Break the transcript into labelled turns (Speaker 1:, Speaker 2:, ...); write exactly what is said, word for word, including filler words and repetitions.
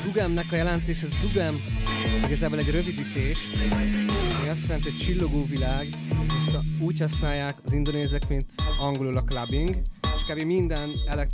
Speaker 1: Dugemnek a jelentés, ez Dugem igazából egy rövidítés, ami azt jelenti, hogy csillogó világ, ezt a, úgy használják az indonézek, mint angolul a clubbing, és kb. Minden